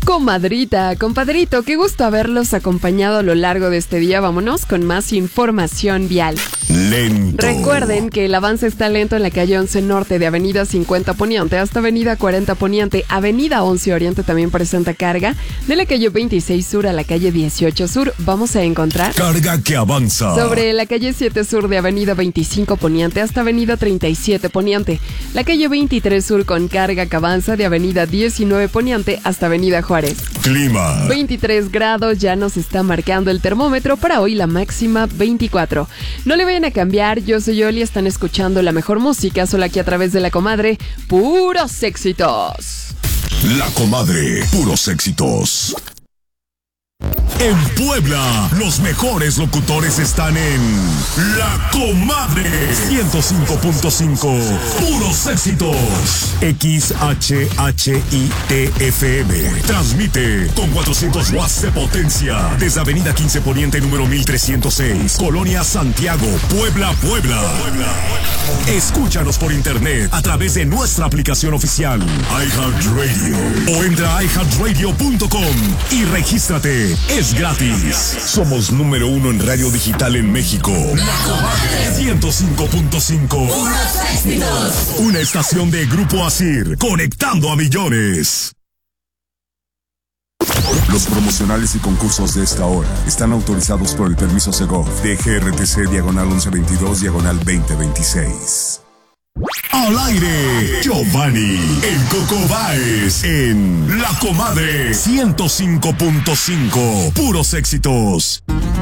Comadrita, compadrito, qué gusto haberlos acompañado a lo largo de este día. Vámonos con más información vial. Lento. Recuerden que el avance está lento en la calle 11 Norte de Avenida 50 Poniente hasta Avenida 40 Poniente. Avenida 11 Oriente también presenta carga. De la calle 26 Sur a la calle 18 Sur vamos a encontrar carga que avanza. Sobre la calle 7 Sur de Avenida 25 Poniente hasta Avenida 37 Poniente. La calle 23 Sur con carga que avanza de Avenida 19 Poniente hasta Avenida Juárez. Clima. 23 grados ya nos está marcando el termómetro. Para hoy la máxima 24. No le vayan a cambiar, yo soy Oli, están escuchando la mejor música, solo aquí a través de La Comadre, puros éxitos. La Comadre, puros éxitos. En Puebla, los mejores locutores están en La Comadre 105.5. Puros éxitos. XHHITFM. Transmite con 400 watts de potencia desde Avenida 15 Poniente número 1306, Colonia Santiago, Puebla, Puebla. Escúchanos por internet a través de nuestra aplicación oficial iHeartRadio o entra a iHeartRadio.com y regístrate. Es gratis. Somos número 1 en radio digital en México. La Comadre 105.5. Una estación de Grupo Asir, conectando a millones. Los promocionales y concursos de esta hora están autorizados por el permiso Segov de GRTC /1122/2026. Al aire, Giovanni, el Coco Báez, en La Comadre 105.5. Puros éxitos.